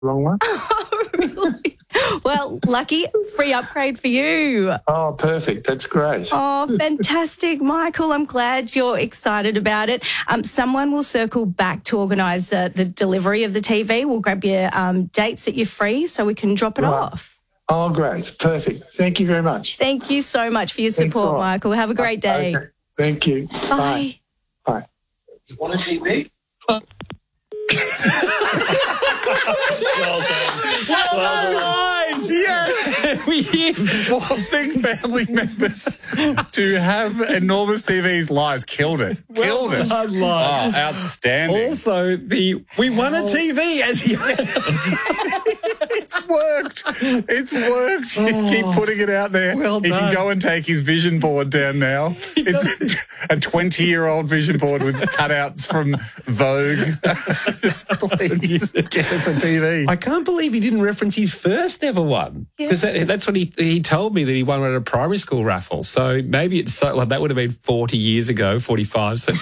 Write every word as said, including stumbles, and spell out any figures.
Wrong one? Oh, really? Well, lucky, free upgrade for you. Oh, perfect. That's great. Oh, fantastic, Michael. I'm glad you're excited about it. Um, someone will circle back to organise the, the delivery of the T V. We'll grab your um, dates that you're free so we can drop it Right. off. Oh, great. Perfect. Thank you very much. Thank you so much for your Thanks a support, lot. Michael. Have a great day. Okay. Thank you. Bye. Bye. You want a T V? Well done. Well done. Yes! we hear Forcing family members to have enormous T Vs. Lies killed it. Killed it. done, Lies. Oh, outstanding. Also, the we won a T V as he It's worked. It's worked. You keep putting it out there. Well he done. can go and take his vision board down now. It's a twenty-year-old vision board with cutouts from Vogue. Just please get us a T V. I can't believe he didn't reference his first ever one, because that, that's what he he told me, that he won at a primary school raffle. So maybe it's so, well, that would have been forty years ago, forty-five. So